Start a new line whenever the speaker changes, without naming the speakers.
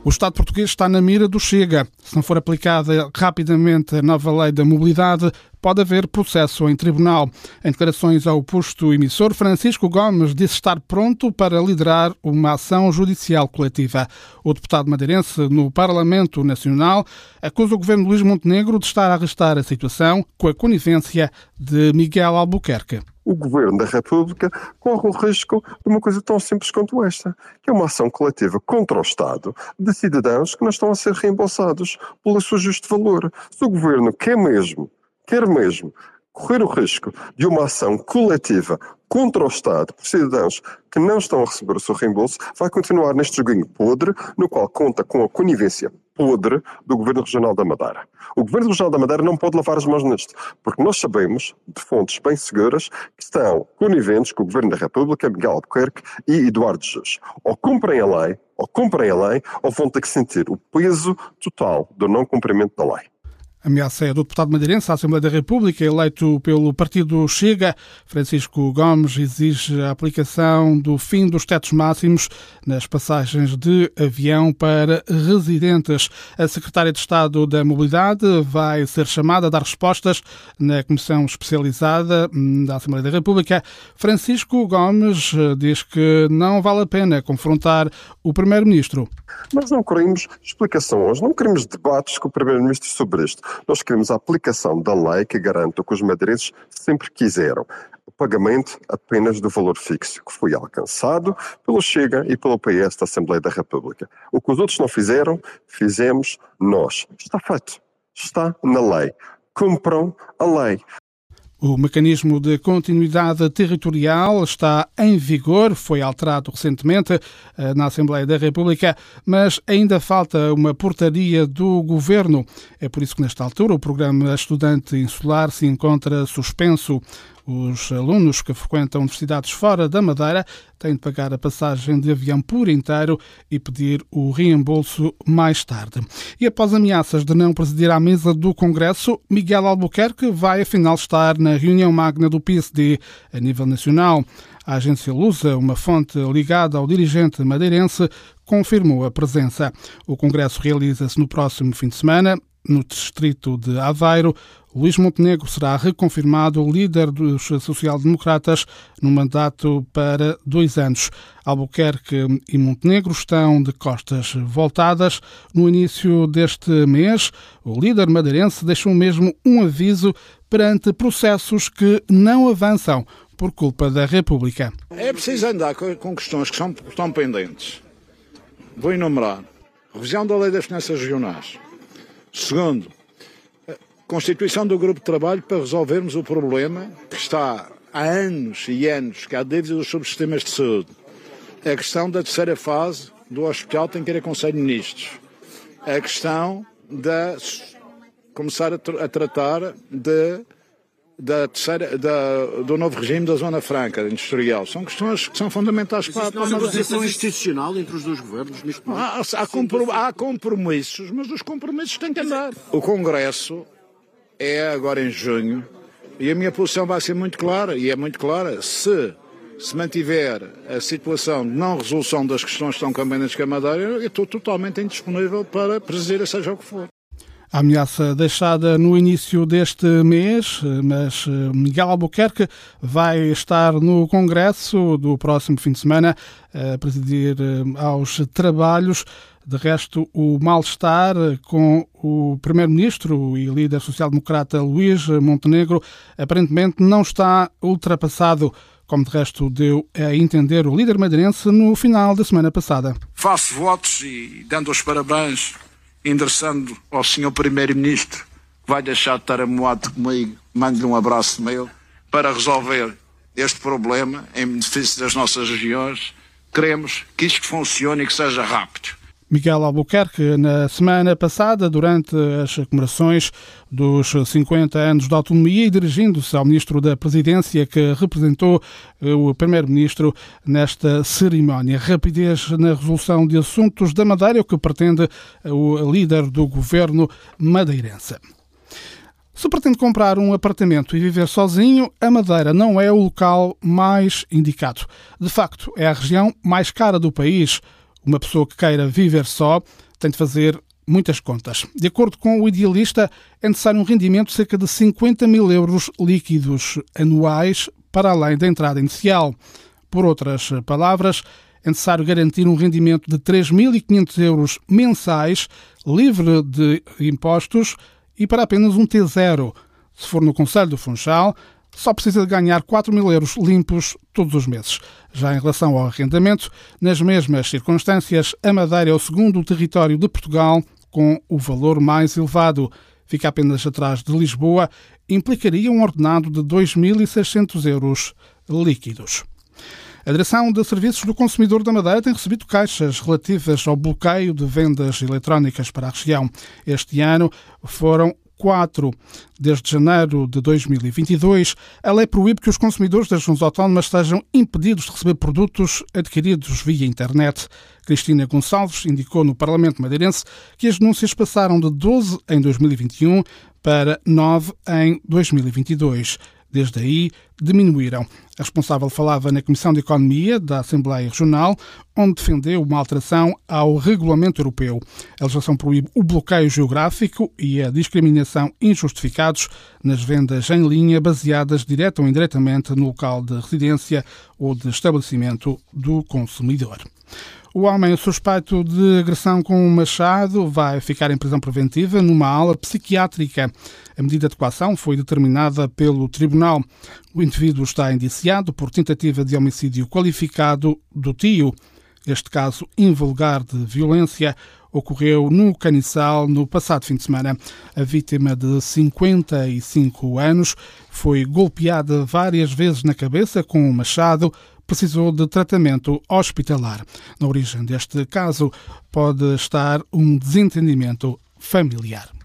O Estado português está na mira do Chega. Se não for aplicada rapidamente a nova lei da mobilidade, pode haver processo em tribunal. Em declarações ao posto emissor, Francisco Gomes disse estar pronto para liderar uma ação judicial coletiva. O deputado madeirense no Parlamento Nacional acusa o governo de Luís Montenegro de estar a arrastar a situação com a conivência de Miguel Albuquerque.
O Governo da República corre o risco de uma coisa tão simples quanto esta, que é uma ação coletiva contra o Estado de cidadãos que não estão a ser reembolsados pelo seu justo valor. Se o Governo quer mesmo correr o risco de uma ação coletiva contra o Estado por cidadãos que não estão a receber o seu reembolso, vai continuar neste joguinho podre, no qual conta com a conivência podre do Governo Regional da Madeira. O Governo Regional da Madeira não pode lavar as mãos nisto, porque nós sabemos, de fontes bem seguras, que estão coniventes com o Governo da República, Miguel Albuquerque e Eduardo Jesus. Ou cumprem a lei, ou vão ter que sentir o peso total do não cumprimento da lei.
A ameaça é do deputado madeirense à Assembleia da República, eleito pelo partido Chega. Francisco Gomes exige a aplicação do fim dos tetos máximos nas passagens de avião para residentes. A secretária de Estado da Mobilidade vai ser chamada a dar respostas na Comissão Especializada da Assembleia da República. Francisco Gomes diz que não vale a pena confrontar o Primeiro-Ministro.
Nós não queremos explicações, não queremos debates com o Primeiro-Ministro sobre isto. Nós queremos a aplicação da lei que garanta o que os madeirenses sempre quiseram. O pagamento apenas do valor fixo, que foi alcançado pelo Chega e pelo PS da Assembleia da República. O que os outros não fizeram, fizemos nós. Está feito. Está na lei. Cumpram a lei.
O mecanismo de continuidade territorial está em vigor, foi alterado recentemente na Assembleia da República, mas ainda falta uma portaria do Governo. É por isso que, nesta altura, o programa Estudante Insular se encontra suspenso. Os alunos que frequentam universidades fora da Madeira têm de pagar a passagem de avião por inteiro e pedir o reembolso mais tarde. E após ameaças de não presidir à mesa do Congresso, Miguel Albuquerque vai afinal estar na reunião magna do PSD a nível nacional. A agência Lusa, uma fonte ligada ao dirigente madeirense, confirmou a presença. O Congresso realiza-se no próximo fim de semana. No distrito de Aveiro, Luís Montenegro será reconfirmado líder dos social-democratas no mandato para 2 anos. Albuquerque e Montenegro estão de costas voltadas. No início deste mês, o líder madeirense deixou mesmo um aviso perante processos que não avançam por culpa da República.
É preciso andar com questões que estão pendentes. Vou enumerar. Revisão da Lei das Finanças Regionais. Segundo, a constituição do grupo de trabalho para resolvermos o problema que está há anos e anos, que há dívida dos subsistemas de saúde. A questão da terceira fase do hospital tem que ir a Conselho de Ministros. A questão de começar a tratar do novo regime da Zona Franca Industrial. São questões que são fundamentais para a
negociação institucional entre os dois governos neste momento.
Há compromissos, mas os compromissos têm que andar. O Congresso é agora em junho e a minha posição vai ser muito clara, e é muito clara. Se mantiver a situação de não resolução das questões que estão pendentes com a Madeira, eu estou totalmente indisponível para presidir, seja o que for.
A ameaça deixada no início deste mês, mas Miguel Albuquerque vai estar no Congresso do próximo fim de semana a presidir aos trabalhos. De resto, o mal-estar com o Primeiro-Ministro e líder social-democrata Luís Montenegro aparentemente não está ultrapassado, como de resto deu a entender o líder madeirense no final da semana passada.
Faço votos e dando os parabéns, endereçando ao Sr. Primeiro-Ministro, que vai deixar de estar amoado comigo, mando-lhe um abraço meu, para resolver este problema em benefício das nossas regiões. Queremos que isto funcione e que seja rápido.
Miguel Albuquerque, na semana passada, durante as comemorações dos 50 anos de autonomia e dirigindo-se ao Ministro da Presidência, que representou o Primeiro-Ministro nesta cerimónia. Rapidez na resolução de assuntos da Madeira, o que pretende o líder do governo madeirense. Se pretende comprar um apartamento e viver sozinho, a Madeira não é o local mais indicado. De facto, é a região mais cara do país. Uma pessoa que queira viver só tem de fazer muitas contas. De acordo com o Idealista, é necessário um rendimento de cerca de 50 mil euros líquidos anuais para além da entrada inicial. Por outras palavras, é necessário garantir um rendimento de 3.500 euros mensais, livre de impostos e para apenas um T0. Se for no Concelho do Funchal, só precisa de ganhar 4 mil euros limpos todos os meses. Já em relação ao arrendamento, nas mesmas circunstâncias, a Madeira é o segundo território de Portugal com o valor mais elevado. Fica apenas atrás de Lisboa, implicaria um ordenado de 2.600 euros líquidos. A Direção de Serviços do Consumidor da Madeira tem recebido queixas relativas ao bloqueio de vendas eletrónicas para a região. Este ano foram 4. Desde janeiro de 2022, a lei proíbe que os consumidores das regiões autónomas sejam impedidos de receber produtos adquiridos via internet. Cristina Gonçalves indicou no Parlamento madeirense que as denúncias passaram de 12 em 2021 para 9 em 2022. Desde aí, diminuíram. A responsável falava na Comissão de Economia da Assembleia Regional, onde defendeu uma alteração ao regulamento europeu. A legislação proíbe o bloqueio geográfico e a discriminação injustificados nas vendas em linha baseadas direta ou indiretamente no local de residência ou de estabelecimento do consumidor. O homem suspeito de agressão com um machado vai ficar em prisão preventiva numa ala psiquiátrica. A medida de coação foi determinada pelo Tribunal. O indivíduo está indiciado por tentativa de homicídio qualificado do tio. Este caso invulgar de violência ocorreu no Caniçal no passado fim de semana. A vítima de 55 anos foi golpeada várias vezes na cabeça com um machado, precisou de tratamento hospitalar. Na origem deste caso pode estar um desentendimento familiar.